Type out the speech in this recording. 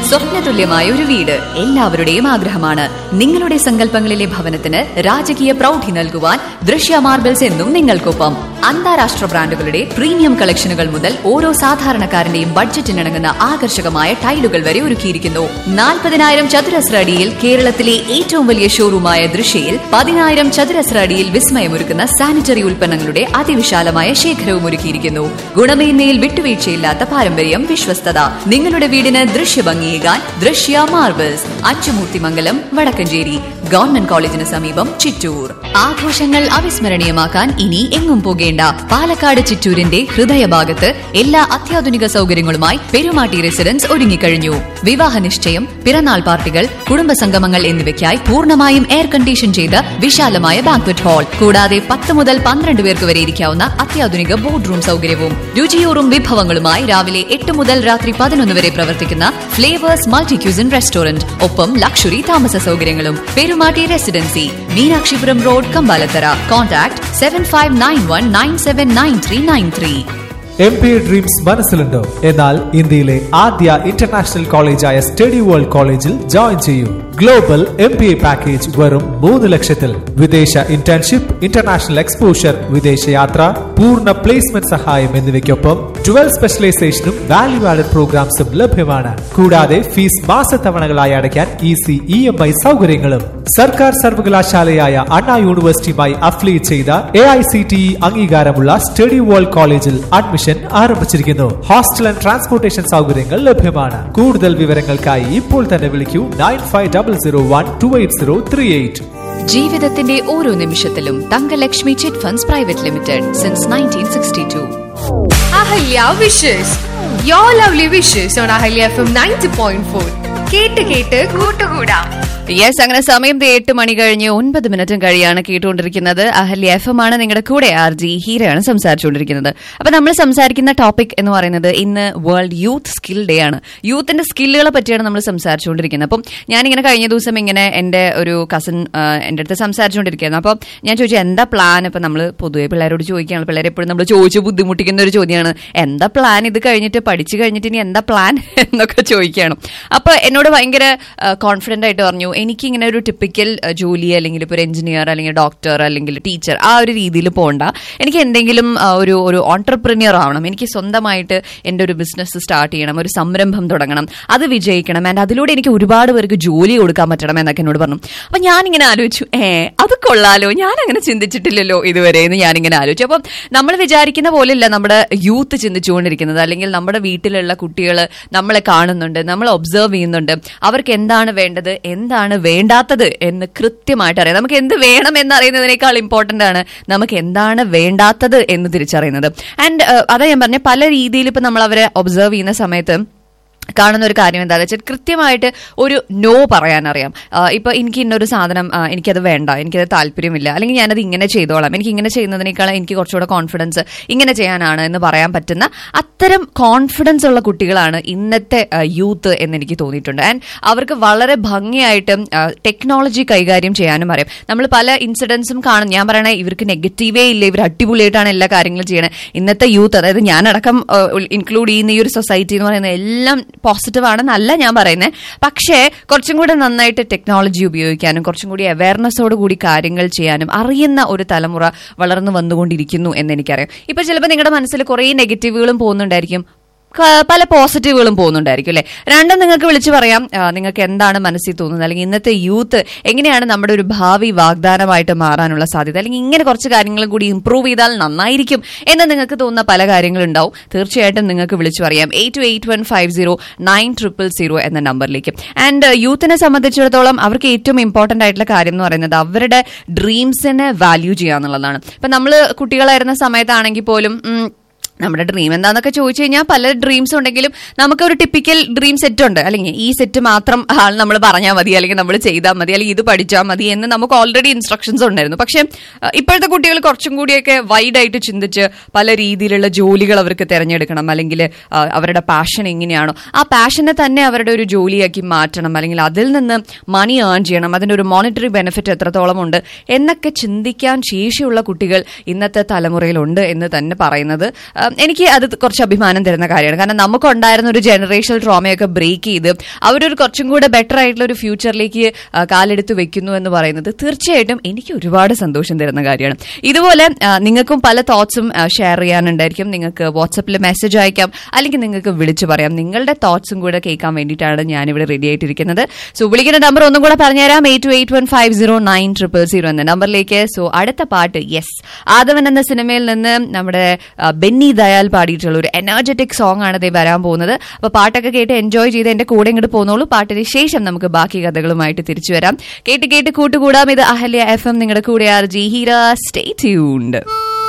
സ്വപ്നതുല്യമായ ഒരു വീട് എല്ലാവരുടെയും ആഗ്രഹമാണ്. നിങ്ങളുടെ സങ്കല്പങ്ങളിലെ ഭവനത്തിന് രാജകീയ പ്രൗഢി നൽകുവാൻ ദൃശ്യ മാർബിൾസ് എന്നും നിങ്ങൾക്കൊപ്പം. അന്താരാഷ്ട്ര ബ്രാൻഡുകളുടെ പ്രീമിയം കളക്ഷനുകൾ മുതൽ ഓരോ സാധാരണക്കാരന്റെയും ബഡ്ജറ്റിനിണങ്ങുന്ന ആകർഷകമായ ടൈലുകൾ വരെ ഒരുക്കിയിരിക്കുന്നു. 40,000 ചതുരശ്ര അടിയിൽ കേരളത്തിലെ ഏറ്റവും വലിയ ഷോറൂമായ ദൃശ്യയിൽ 10,000 ചതുരശ്ര അടിയിൽ വിസ്മയമൊരുക്കുന്ന സാനിറ്ററി ഉൽപ്പന്നങ്ങളുടെ അതിവിശാലമായ ശേഖരവും ഒരുക്കിയിരിക്കുന്നു. ഗുണമേന്മയിൽ വിട്ടുവീഴ്ചയില്ലാത്ത പാരമ്പര്യം, വിശ്വസ്തത. നിങ്ങളുടെ വീടിന് ദൃശ്യഭംഗിയേകാൻ ദൃശ്യ മാർബിൾസ്, അച്ചുമൂർത്തിമംഗലം, വടക്കഞ്ചേരി. ഗവൺമെന്റ് കോളേജിന് സമീപം, ചിറ്റൂർ. ആഘോഷങ്ങൾ അവിസ്മരണീയമാക്കാൻ ഇനി എങ്ങും പോകേണ്ട. പാലക്കാട് ചിറ്റൂരിന്റെ ഹൃദയഭാഗത്ത് എല്ലാ അത്യാധുനിക സൗകര്യങ്ങളുമായി പെരുമാട്ടി റെസിഡൻസ് ഒരുങ്ങിക്കഴിഞ്ഞു. വിവാഹ നിശ്ചയം, പിറന്നാൾ പാർട്ടികൾ, കുടുംബസംഗമങ്ങൾ എന്നിവയ്ക്കായി പൂർണ്ണമായും എയർ കണ്ടീഷൻ ചെയ്ത വിശാലമായ ബാങ്ക്വറ്റ് ഹാൾ, കൂടാതെ 10 മുതൽ 12 പേർക്ക് വരെ ഇരിക്കാവുന്ന അത്യാധുനിക ബോർഡ് റൂം സൗകര്യവും. രുചിയൂറും വിഭവങ്ങളുമായി രാവിലെ 8 മുതൽ രാത്രി 11 വരെ പ്രവർത്തിക്കുന്ന ഫ്ലേവേഴ്സ് മൾട്ടി ക്യൂസിൻ റെസ്റ്റോറന്റ്, ഒപ്പം ലക്ഷറി താമസ സൗകര്യങ്ങളും. Perumatty residency, Meenakshipuram road, Kambalathara. Contact 7591979393. MBA dreams മനസ്സിലുണ്ടോ? എന്നാൽ ഇന്ത്യയിലെ ആദ്യ ഇന്റർനാഷണൽ കോളേജായ സ്റ്റഡി വേൾഡ് കോളേജിൽ ജോയിൻ ചെയ്യൂ. ഗ്ലോബൽ MBA പാക്കേജ് വെറും 3 ലക്ഷത്തിൽ. വിദേശ ഇന്റേൺഷിപ്പ്, ഇന്റർനാഷണൽ എക്സ്പോഷർ, വിദേശയാത്ര, പൂർണ്ണ പ്ലേസ്മെന്റ് സഹായം എന്നിവയ്ക്കൊപ്പം 12 സ്പെഷ്യലൈസേഷനും വാല്യൂ ആഡഡ് പ്രോഗ്രാംസും ലഭ്യമാണ്. കൂടാതെ ഫീസ് മാസത്തവണകളായി അടയ്ക്കാൻ ഈസി EMI സൗകര്യങ്ങളും. സർക്കാർ സർവകലാശാലയായ അണ്ണാ യൂണിവേഴ്സിറ്റിയുമായി അഫിലിയേറ്റ് ചെയ്ത AICTE അംഗീകാരമുള്ള സ്റ്റഡി വേൾഡ് കോളേജിൽ അഡ്മിഷൻ ആരംഭിച്ചിരിക്കുന്നു. ഹോസ്റ്റൽ ആൻഡ് ട്രാൻസ്പോർട്ടേഷൻ സൗകര്യങ്ങൾ ലഭ്യമാണ്. കൂടുതൽ വിവരങ്ങൾക്കായി ഇപ്പോൾ തന്നെ വിളിക്കൂ 9500128038. ജീവിതത്തിന്റെ ഓരോ നിമിഷത്തിലും Thankalakshmi chit funds private limited since 1962. Ahalya wishes. Your lovely wishes on Ahalya FM 90.4. കേട്ട് കേട്ട് കൂട്ടുകൂടാം. യെസ്, അങ്ങനെ സമയം 8 മണി കഴിഞ്ഞ് 9 മിനിറ്റും കഴിയാണ് കേട്ടുകൊണ്ടിരിക്കുന്നത്. അഹല്യ FM ആണ് നിങ്ങളുടെ കൂടെ. RJ ഹീരയാണ് സംസാരിച്ചുകൊണ്ടിരിക്കുന്നത്. അപ്പൊ നമ്മൾ സംസാരിക്കുന്ന ടോപ്പിക് എന്ന് പറയുന്നത് ഇന്ന് വേൾഡ് യൂത്ത് സ്കിൽ ഡേ ആണ്. യൂത്തിന്റെ സ്കില്ലുകളെ പറ്റിയാണ് നമ്മൾ സംസാരിച്ചുകൊണ്ടിരിക്കുന്നത്. അപ്പം ഞാനിങ്ങനെ കഴിഞ്ഞ ദിവസം ഇങ്ങനെ എന്റെ ഒരു കസിൻ എന്റെ അടുത്ത് സംസാരിച്ചുകൊണ്ടിരിക്കുകയായിരുന്നു. അപ്പം ഞാൻ ചോദിച്ചു എന്താ പ്ലാൻ. ഇപ്പൊ നമ്മൾ പൊതുവെ പിള്ളേരോട് ചോദിക്കുകയാണ്, പിള്ളേരെ എപ്പോഴും നമ്മൾ ചോദിച്ചു ബുദ്ധിമുട്ടിക്കുന്ന ഒരു ചോദ്യമാണ്, എന്താ പ്ലാൻ, ഇത് കഴിഞ്ഞിട്ട് പഠിച്ചു കഴിഞ്ഞിട്ട് ഇനി എന്താ പ്ലാൻ എന്നൊക്കെ ചോദിക്കുകയാണ്. അപ്പൊ എന്നോട് ഭയങ്കര കോൺഫിഡന്റ് ആയിട്ട് പറഞ്ഞു, എനിക്കിങ്ങനെ ഒരു ടിപ്പിക്കൽ ജോലി അല്ലെങ്കിൽ ഇപ്പോൾ ഒരു എഞ്ചിനീയർ അല്ലെങ്കിൽ ഡോക്ടർ അല്ലെങ്കിൽ ടീച്ചർ ആ ഒരു രീതിയിൽ പോകണ്ട. എനിക്ക് എന്തെങ്കിലും ഒരു ഓൺട്രപ്രന്യർ ആവണം. എനിക്ക് സ്വന്തമായിട്ട് എൻ്റെ ഒരു ബിസിനസ് സ്റ്റാർട്ട് ചെയ്യണം, ഒരു സംരംഭം തുടങ്ങണം, അത് വിജയിക്കണം, ആൻഡ് അതിലൂടെ എനിക്ക് ഒരുപാട് പേർക്ക് ജോലി കൊടുക്കാൻ പറ്റണം എന്നൊക്കെ എന്നോട് പറഞ്ഞു. അപ്പം ഞാനിങ്ങനെ ആലോചിച്ചു, അത് കൊള്ളാലോ, ഞാൻ അങ്ങനെ ചിന്തിച്ചിട്ടില്ലല്ലോ ഇതുവരെ എന്ന് ഞാനിങ്ങനെ ആലോചിച്ചു. അപ്പം നമ്മൾ വിചാരിക്കുന്ന പോലെയല്ല നമ്മുടെ യൂത്ത് ചിന്തിച്ചുകൊണ്ടിരിക്കുന്നത്. അല്ലെങ്കിൽ നമ്മുടെ വീട്ടിലുള്ള കുട്ടികൾ നമ്മളെ കാണുന്നുണ്ട്, നമ്മൾ ഒബ്സർവ് ചെയ്യുന്നുണ്ട്, അവർക്ക് എന്താണ് വേണ്ടത്, എന്താണ് വേണ്ടാത്തത് എന്ന് കൃത്യമായിട്ട് അറിയാം. നമുക്ക് എന്ത് വേണം എന്നറിയുന്നതിനേക്കാൾ ഇമ്പോർട്ടന്റ് ആണ് നമുക്ക് എന്താണ് വേണ്ടാത്തത് എന്ന് തിരിച്ചറിയുന്നത്. ആൻഡ് അതാ ഞാൻ പറഞ്ഞ പല രീതിയിൽ ഇപ്പൊ നമ്മൾ അവരെ ഒബ്സർവ് ചെയ്യുന്ന സമയത്ത് കാണുന്ന ഒരു കാര്യം എന്താണെന്ന് വെച്ചാൽ കൃത്യമായിട്ട് ഒരു നോ പറയാനറിയാം. ഇപ്പൊ എനിക്ക് ഇന്നൊരു സാധനം എനിക്കത് വേണ്ട, എനിക്കത് താല്പര്യമില്ല, അല്ലെങ്കിൽ ഞാനത് ഇങ്ങനെ ചെയ്തോളാം, എനിക്ക് ഇങ്ങനെ ചെയ്യുന്നതിനേക്കാൾ എനിക്ക് കുറച്ചുകൂടെ കോൺഫിഡൻസ് ഇങ്ങനെ ചെയ്യാനാണ് എന്ന് പറയാൻ പറ്റുന്ന അത്തരം കോൺഫിഡൻസ് ഉള്ള കുട്ടികളാണ് ഇന്നത്തെ യൂത്ത് എന്ന് എനിക്ക് തോന്നിയിട്ടുണ്ട്. ആൻഡ് അവർക്ക് വളരെ ഭംഗിയായിട്ട് ടെക്നോളജി കൈകാര്യം ചെയ്യാനും അറിയാം. നമ്മൾ പല ഇൻസിഡൻസും കാണും. ഞാൻ പറയണേ ഇവർക്ക് നെഗറ്റീവേ ഇല്ല, ഇവർ അടിപൊളിയായിട്ടാണ് എല്ലാ കാര്യങ്ങളും ചെയ്യണേ. ഇന്നത്തെ യൂത്ത്, അതായത് ഞാനടക്കം ഇൻക്ലൂഡ് ചെയ്യുന്ന ഈ ഒരു സൊസൈറ്റി എന്ന് പറയുന്നത് എല്ലാം പോസിറ്റീവ് ആണെന്നല്ല ഞാൻ പറയുന്നത്. പക്ഷേ കുറച്ചും കൂടെ നന്നായിട്ട് ടെക്നോളജി ഉപയോഗിക്കാനും കുറച്ചും കൂടി അവയർനെസ്സോട് കൂടി കാര്യങ്ങൾ ചെയ്യാനും അറിയുന്ന ഒരു തലമുറ വളർന്നു വന്നുകൊണ്ടിരിക്കുന്നു എന്ന് എനിക്കറിയാം. ഇപ്പൊ ചിലപ്പോൾ നിങ്ങളുടെ മനസ്സിൽ കുറേ നെഗറ്റീവുകളും പോകുന്നുണ്ടായിരിക്കും, പല പോസിറ്റീവുകളും പോകുന്നുണ്ടായിരിക്കും അല്ലെ. രണ്ടും നിങ്ങൾക്ക് വിളിച്ചു പറയാം, നിങ്ങൾക്ക് എന്താണ് മനസ്സിൽ തോന്നുന്നത്, അല്ലെങ്കിൽ ഇന്നത്തെ യൂത്ത് എങ്ങനെയാണ് നമ്മുടെ ഒരു ഭാവി വാഗ്ദാനമായിട്ട് മാറാനുള്ള സാധ്യത, അല്ലെങ്കിൽ ഇങ്ങനെ കുറച്ച് കാര്യങ്ങളും കൂടി ഇംപ്രൂവ് ചെയ്താൽ നന്നായിരിക്കും എന്ന് നിങ്ങൾക്ക് തോന്നുന്ന പല കാര്യങ്ങളുണ്ടാവും. തീർച്ചയായിട്ടും നിങ്ങൾക്ക് വിളിച്ചു പറയാം 8281509000 എന്ന നമ്പറിലേക്ക്. ആൻഡ് യൂത്തിനെ സംബന്ധിച്ചിടത്തോളം അവർക്ക് ഏറ്റവും ഇമ്പോർട്ടന്റ് ആയിട്ടുള്ള കാര്യം എന്ന് പറയുന്നത് അവരുടെ ഡ്രീംസിനെ വാല്യൂ ചെയ്യാന്നുള്ളതാണ്. ഇപ്പൊ നമ്മൾ കുട്ടികളായിരുന്ന സമയത്താണെങ്കിൽ പോലും നമ്മുടെ ഡ്രീം എന്താന്നൊക്കെ ചോദിച്ചു കഴിഞ്ഞാൽ പല ഡ്രീംസ് ഉണ്ടെങ്കിലും നമുക്കൊരു ടിപ്പിക്കൽ ഡ്രീം സെറ്റ് ഉണ്ട്. അല്ലെങ്കിൽ ഈ സെറ്റ് മാത്രം നമ്മൾ പറഞ്ഞാൽ മതി, അല്ലെങ്കിൽ നമ്മൾ ചെയ്താൽ മതി, അല്ലെങ്കിൽ ഇത് പഠിച്ചാൽ മതി എന്ന് നമുക്ക് ഓൾറെഡി ഇൻസ്ട്രക്ഷൻസ് ഉണ്ടായിരുന്നു. പക്ഷെ ഇപ്പോഴത്തെ കുട്ടികൾ കുറച്ചും കൂടിയൊക്കെ വൈഡായിട്ട് ചിന്തിച്ച് പല രീതിയിലുള്ള ജോലികൾ അവർക്ക് തിരഞ്ഞെടുക്കണം, അല്ലെങ്കിൽ അവരുടെ പാഷൻ എങ്ങനെയാണോ ആ പാഷനെ തന്നെ അവരുടെ ഒരു ജോലിയാക്കി മാറ്റണം, അല്ലെങ്കിൽ അതിൽ നിന്ന് മണി ഏൺ ചെയ്യണം, അതിൻ്റെ ഒരു മോണിറ്ററി ബെനിഫിറ്റ് എത്രത്തോളം ഉണ്ട് എന്നൊക്കെ ചിന്തിക്കാൻ ശേഷിയുള്ള കുട്ടികൾ ഇന്നത്തെ തലമുറയിലുണ്ട് എന്ന് തന്നെ പറയുന്നത് എനിക്ക് അത് കുറച്ച് അഭിമാനം തരുന്ന കാര്യമാണ്. കാരണം നമുക്കുണ്ടായിരുന്ന ഒരു ജനറേഷണൽ ട്രോമയൊക്കെ ബ്രേക്ക് ചെയ്ത് അവരൊരു കുറച്ചും കൂടെ ബെറ്റർ ആയിട്ടുള്ള ഒരു ഫ്യൂച്ചറിലേക്ക് കാലെടുത്ത് വെക്കുന്നു എന്ന് പറയുന്നത് തീർച്ചയായിട്ടും എനിക്ക് ഒരുപാട് സന്തോഷം തരുന്ന കാര്യമാണ്. ഇതുപോലെ നിങ്ങൾക്കും പല തോട്ട്സും ഷെയർ ചെയ്യാനുണ്ടായിരിക്കും. നിങ്ങൾക്ക് വാട്സപ്പിൽ മെസ്സേജ് അയക്കാം, അല്ലെങ്കിൽ നിങ്ങൾക്ക് വിളിച്ചു പറയാം. നിങ്ങളുടെ തോട്ട്സും കൂടെ കേൾക്കാൻ വേണ്ടിയിട്ടാണ് ഞാനിവിടെ റെഡി ആയിട്ടിരിക്കുന്നത്. സോ വിളിക്കുന്ന നമ്പർ ഒന്നും കൂടെ പറഞ്ഞുതരാം, 8281509000 എന്ന നമ്പറിലേക്ക്. സോ അടുത്ത പാട്ട്, യെസ്, ആദവൻ എന്ന സിനിമയിൽ നിന്ന് നമ്മുടെ ബെന്നി ദയാൽ പാടിയിട്ടുള്ള ഒരു എനർജറ്റിക് സോങ് ആണ് ഇതേ വരാൻ പോകുന്നത്. അപ്പൊ പാട്ടൊക്കെ കേട്ട് എൻജോയ് ചെയ്ത് എന്റെ കൂടെ ഇങ്ങോട്ട് പോന്നോളൂ. പാട്ടിന് ശേഷം നമുക്ക് ബാക്കി കഥകളുമായിട്ട് തിരിച്ചു വരാം. കേട്ട് കേട്ട് കൂട്ടുകൂടാം. ഇത് അഹല്യ FM, നിങ്ങളുടെ കൂടെ RJ ഹീര. Stay tuned.